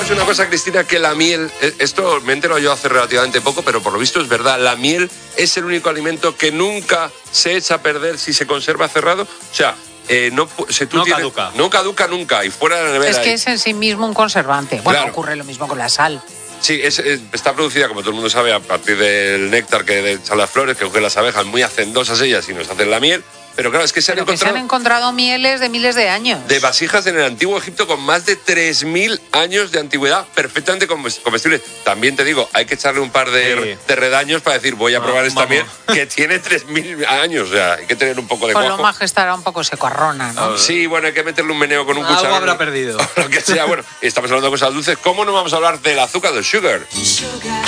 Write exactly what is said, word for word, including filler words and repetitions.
sabes una cosa, Cristina, que la miel, esto me he enterado yo hace relativamente poco, pero por lo visto es verdad, la miel es el único alimento que nunca se echa a perder si se conserva cerrado. O sea, eh, no, si tú no tienes, caduca. No caduca nunca y fuera de la nevera. Es que es en sí mismo un conservante. Bueno, Claro. ocurre lo mismo con la sal. Sí, es, es, está producida, como todo el mundo sabe, a partir del néctar que echan las flores, que cogen las abejas, muy hacendosas ellas y nos hacen la miel. Pero claro, es que se han Pero que encontrado... se han encontrado mieles de miles de años. De vasijas en el antiguo Egipto con más de tres mil años de antigüedad, perfectamente comestibles. También te digo, hay que echarle un par de, sí. de redaños para decir, voy a probar Ah, esta vamos. miel que tiene tres mil años. O sea, hay que tener un poco de Con cuajo. lo más que estará un poco secoarrona, ¿no? Sí, bueno, hay que meterle un meneo con un Algo cucharón. habrá perdido. Lo que sea, bueno, estamos hablando de cosas dulces. ¿Cómo no vamos a hablar del azúcar, del sugar? Sugar.